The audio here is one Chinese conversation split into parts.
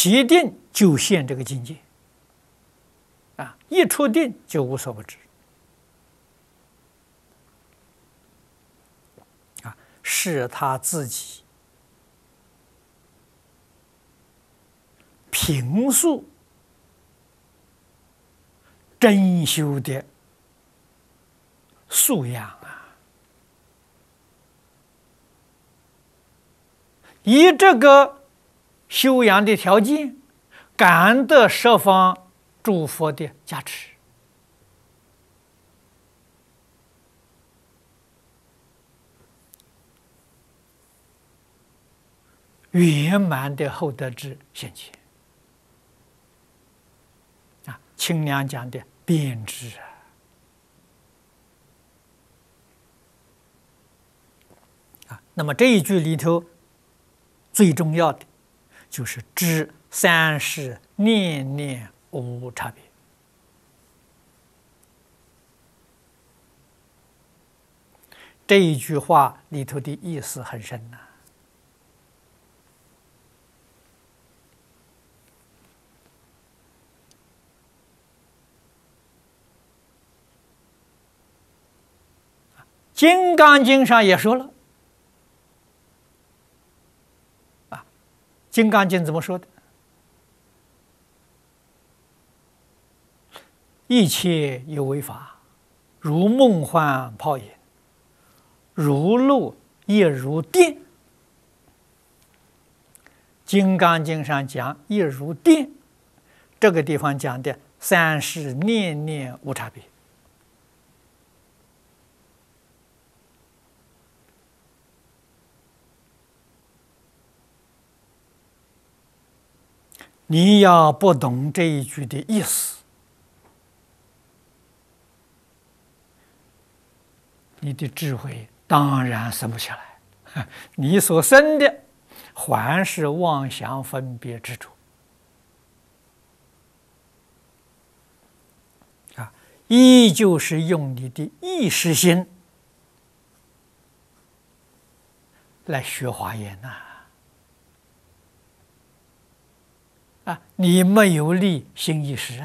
起定就现这个境界，一出定就无所不知，是他自己平素真修的素养以这个修养的条件，感得十方诸佛的加持，圆满的厚德智现前清凉讲的辩知那么这一句里头最重要的就是知三世念念无差别。这一句话里头的意思很深金刚经上也说了金刚经怎么说的？一切有为法，如梦幻泡影，如露亦如电。金刚经上讲亦如电，这个地方讲的三世念念无差别。你要不懂这一句的意思，你的智慧当然生不起来，你所生的还是妄想分别执着依旧是用你的意识心来学华严你没有立心意识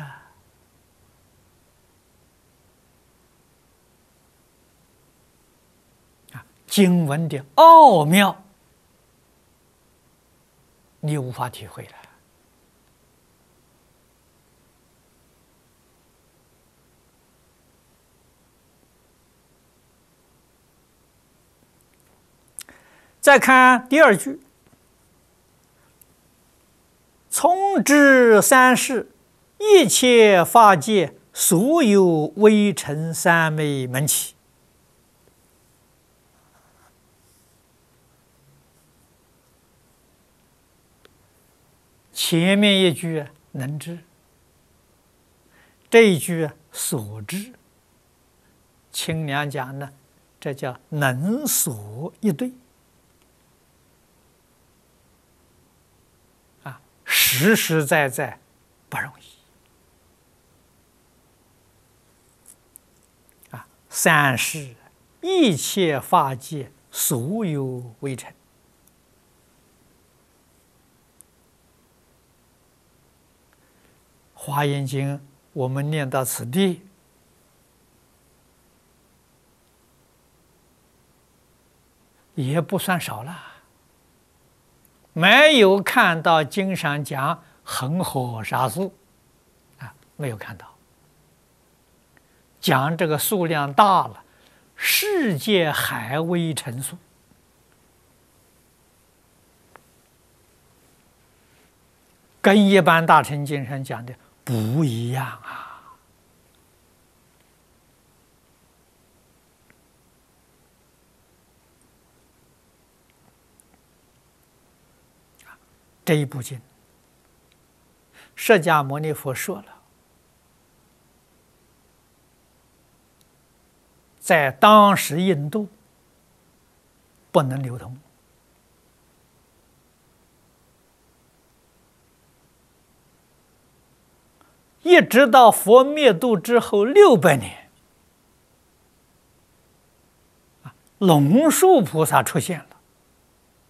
经文的奥妙你无法体会了。再看第二句，从知三世一切法界所有微尘三昧门起。前面一句能知，这一句所知，清凉讲呢，这叫能所一对实实在在不容易三世一切法界所有微尘，华严经我们念到此地，也不算少了。没有看到经上讲恒河沙数没有看到。讲这个数量大了，世界海微尘数，跟一般大乘经上讲的不一样这一部经，释迦牟尼佛说了，在当时印度不能流通，一直到佛灭度之后600年，龙树菩萨出现了。